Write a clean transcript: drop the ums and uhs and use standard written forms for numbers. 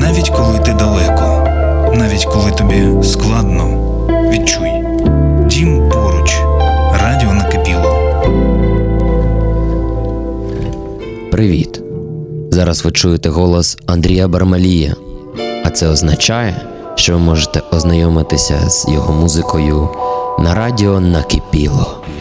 Навіть коли ти далеко, навіть коли тобі складно, відчуй. Дім поруч. Радіо накипіло. Привіт! Зараз ви чуєте голос Андрія Бармалія, а це означає, що ви можете ознайомитися з його музикою на радіо накипіло.